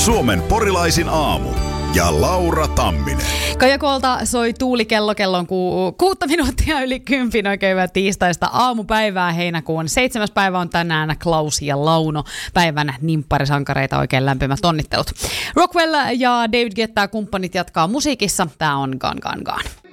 Suomen porilaisin aamu. Ja Laura Tamminen. Kajakolta soi tuulikello, kello on 6 minuuttia yli 10. Oikein hyvää tiistaista aamupäivää. Heinäkuun 7. päivä on tänään Klaus ja Launo päivän nimpparisankareita. Oikein lämpimät onnittelut. Rockwell ja David Guetta kumppanit jatkaa musiikissa. Tää on Gone Gone Gone.